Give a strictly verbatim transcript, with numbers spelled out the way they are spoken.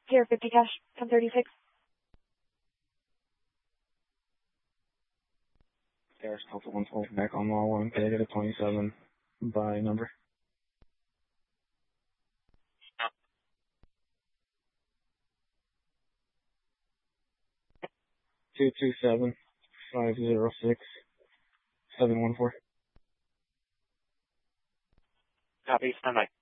Here, fifty cash, ten thirty-six. There's Delta one twelve back on wall one, can I get a twenty-seven by number? two two seven, five zero six, seven one four. Copy, stand by.